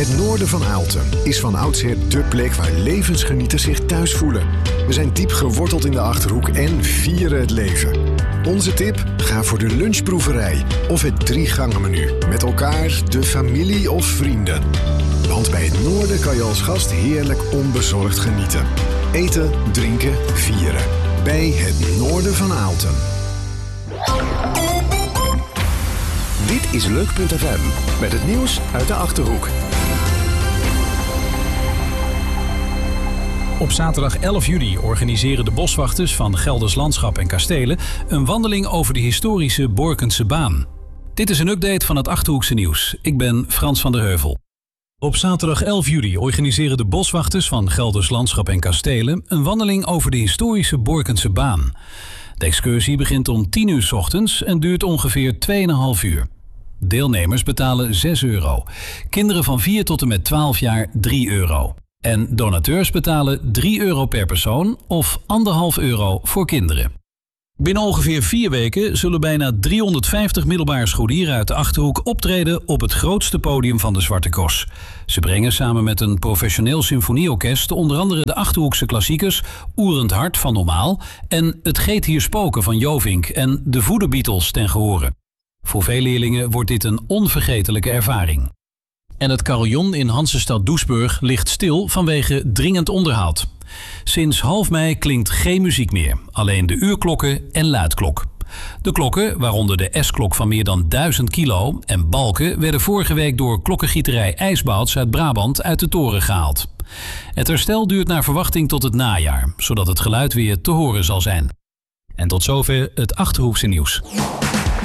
Het noorden van Aalten is van oudsher dé plek waar levensgenieters zich thuis voelen. We zijn diep geworteld in de Achterhoek en vieren het leven. Onze tip? Ga voor de lunchproeverij of het 3-gangen-menu. Met elkaar, de familie of vrienden. Want bij het noorden kan je als gast heerlijk onbezorgd genieten. Eten, drinken, vieren. Bij het noorden van Aalten. Dit is Leuk.fm met het nieuws uit de Achterhoek. Op zaterdag 11 juli organiseren de boswachters van Gelders Landschap en Kastelen een wandeling over de historische Borkense baan. Dit is een update van het Achterhoekse nieuws. Ik ben Frans van der Heuvel. Op zaterdag 11 juli organiseren de boswachters van Gelders Landschap en Kastelen een wandeling over de historische Borkense baan. De excursie begint om 10 uur 's ochtends en duurt ongeveer 2,5 uur. Deelnemers betalen €6. Kinderen van 4 tot en met 12 jaar €3. En donateurs betalen €3 per persoon of €1,5 voor kinderen. Binnen ongeveer 4 weken zullen bijna 350 middelbare scholieren uit de Achterhoek optreden op het grootste podium van de Zwarte Cross. Ze brengen samen met een professioneel symfonieorkest onder andere de Achterhoekse klassiekers Oerend Hart van Normaal en Het Geet hier spoken van Jovink en de Voederbeatles ten gehore. Voor veel leerlingen wordt dit een onvergetelijke ervaring. En het carillon in Hansestad Doesburg ligt stil vanwege dringend onderhoud. Sinds half mei klinkt geen muziek meer, alleen de uurklokken en luidklok. De klokken, waaronder de S-klok van meer dan 1000 kilo en balken, werden vorige week door klokkengieterij IJsbouts uit Brabant uit de toren gehaald. Het herstel duurt naar verwachting tot het najaar, zodat het geluid weer te horen zal zijn. En tot zover het Achterhoekse nieuws.